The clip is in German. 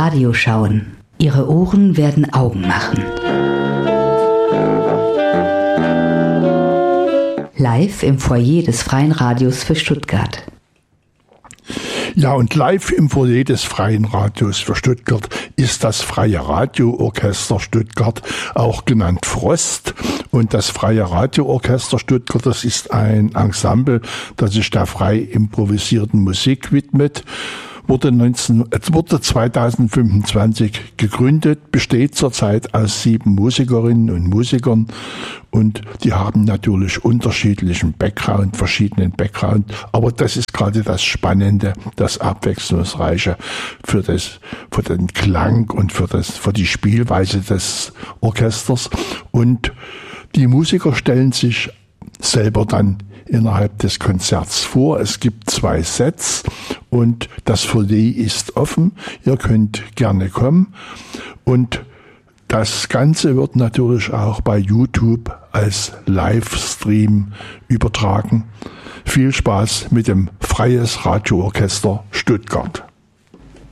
Radio schauen. Ihre Ohren werden Augen machen. Live im Foyer des Freien Radios für Stuttgart. Ja, und live im Foyer des Freien Radios für Stuttgart ist das Freie Radioorchester Stuttgart, auch genannt Frost. Und das Freie Radioorchester Stuttgart, das ist ein Ensemble, das sich der frei improvisierten Musik widmet. Wurde 2025 gegründet, besteht zurzeit aus 7 Musikerinnen und Musikern und die haben natürlich verschiedenen Background, aber das ist gerade das Spannende, das Abwechslungsreiche für den Klang und für die Spielweise des Orchesters. Und die Musiker stellen sich selber dann innerhalb des Konzerts vor. Es gibt 2 Sets und das Foyer ist offen. Ihr könnt gerne kommen und das Ganze wird natürlich auch bei YouTube als Livestream übertragen. Viel Spaß mit dem Freies Radioorchester Stuttgart.